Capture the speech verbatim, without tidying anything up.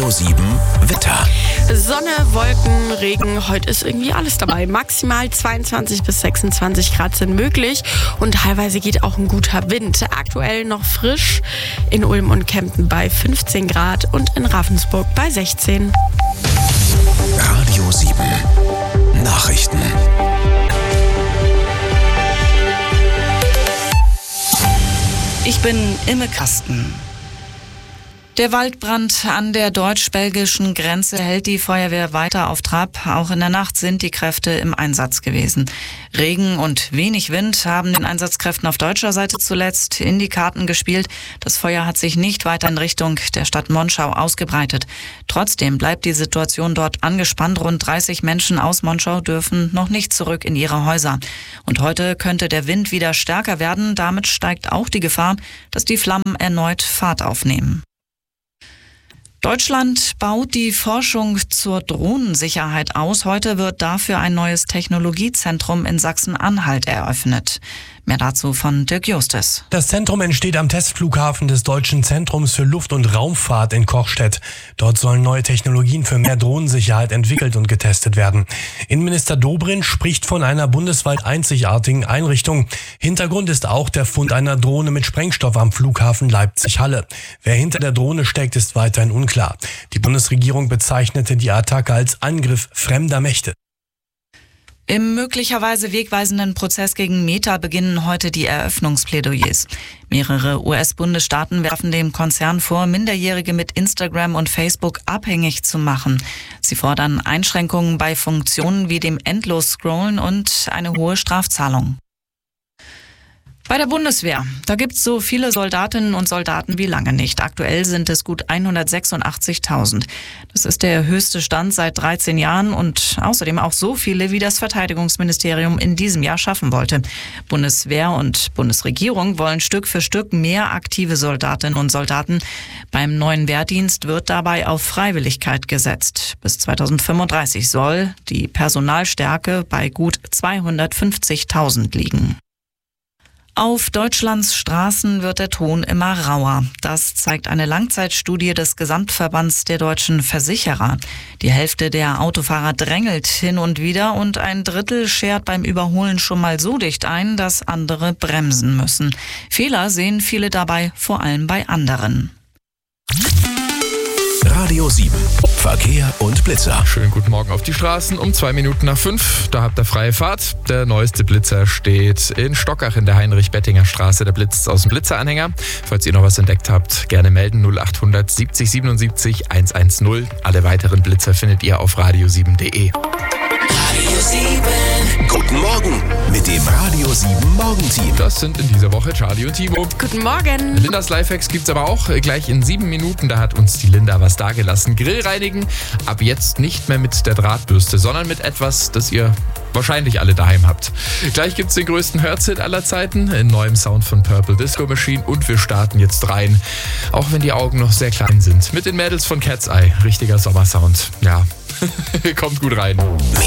Radio sieben Wetter. Sonne, Wolken, Regen, heute ist irgendwie alles dabei. Maximal zweiundzwanzig bis sechsundzwanzig Grad sind möglich und teilweise geht auch ein guter Wind. Aktuell noch frisch in Ulm und Kempten bei fünfzehn Grad und in Ravensburg bei sechzehn. Radio sieben Nachrichten. Ich bin Imme Kasten. Der Waldbrand an der deutsch-belgischen Grenze hält die Feuerwehr weiter auf Trab. Auch in der Nacht sind die Kräfte im Einsatz gewesen. Regen und wenig Wind haben den Einsatzkräften auf deutscher Seite zuletzt in die Karten gespielt. Das Feuer hat sich nicht weiter in Richtung der Stadt Monschau ausgebreitet. Trotzdem bleibt die Situation dort angespannt. Rund dreißig Menschen aus Monschau dürfen noch nicht zurück in ihre Häuser. Und heute könnte der Wind wieder stärker werden. Damit steigt auch die Gefahr, dass die Flammen erneut Fahrt aufnehmen. Deutschland baut die Forschung zur Drohnensicherheit aus. Heute wird dafür ein neues Technologiezentrum in Sachsen-Anhalt eröffnet. Mehr dazu von Dirk Justus. Das Zentrum entsteht am Testflughafen des Deutschen Zentrums für Luft- und Raumfahrt in Kochstedt. Dort sollen neue Technologien für mehr Drohnensicherheit entwickelt und getestet werden. Innenminister Dobrindt spricht von einer bundesweit einzigartigen Einrichtung. Hintergrund ist auch der Fund einer Drohne mit Sprengstoff am Flughafen Leipzig-Halle. Wer hinter der Drohne steckt, ist weiterhin unklar. Die Bundesregierung bezeichnete die Attacke als Angriff fremder Mächte. Im möglicherweise wegweisenden Prozess gegen Meta beginnen heute die Eröffnungsplädoyers. Mehrere U S-Bundesstaaten werfen dem Konzern vor, Minderjährige mit Instagram und Facebook abhängig zu machen. Sie fordern Einschränkungen bei Funktionen wie dem Endlos-Scrollen und eine hohe Strafzahlung. Bei der Bundeswehr, da gibt's so viele Soldatinnen und Soldaten wie lange nicht. Aktuell sind es gut hundertsechsundachtzigtausend. Das ist der höchste Stand seit dreizehn Jahren und außerdem auch so viele, wie das Verteidigungsministerium in diesem Jahr schaffen wollte. Bundeswehr und Bundesregierung wollen Stück für Stück mehr aktive Soldatinnen und Soldaten. Beim neuen Wehrdienst wird dabei auf Freiwilligkeit gesetzt. Bis zweitausendfünfunddreißig soll die Personalstärke bei gut zweihundertfünfzigtausend liegen. Auf Deutschlands Straßen wird der Ton immer rauer. Das zeigt eine Langzeitstudie des Gesamtverbands der deutschen Versicherer. Die Hälfte der Autofahrer drängelt hin und wieder und ein Drittel schert beim Überholen schon mal so dicht ein, dass andere bremsen müssen. Fehler sehen viele dabei, vor allem bei anderen. Radio sieben Verkehr und Blitzer. Schönen guten Morgen auf die Straßen um zwei Minuten nach fünf. Da habt ihr freie Fahrt. Der neueste Blitzer steht in Stockach in der Heinrich-Bettinger Straße. Der blitzt aus dem Blitzeranhänger. Falls ihr noch was entdeckt habt, gerne melden null achthundert siebzig siebenundsiebzig hundertzehn. Alle weiteren Blitzer findet ihr auf radio sieben punkt de. Radio sieben. Guten Morgen mit dem Radio sieben Morgenteam. Das sind in dieser Woche Charlie und Timo. Guten Morgen. Lindas Lifehacks gibt's aber auch gleich in sieben Minuten. Da hat uns die Linda was dagelassen. Grillreinigen ab jetzt nicht mehr mit der Drahtbürste, sondern mit etwas, das ihr wahrscheinlich alle daheim habt. Gleich gibt's den größten Hörshit aller Zeiten in neuem Sound von Purple Disco Machine und wir starten jetzt rein. Auch wenn die Augen noch sehr klein sind. Mit den Mädels von Cat's Eye. Richtiger Sommersound. Ja, kommt gut rein.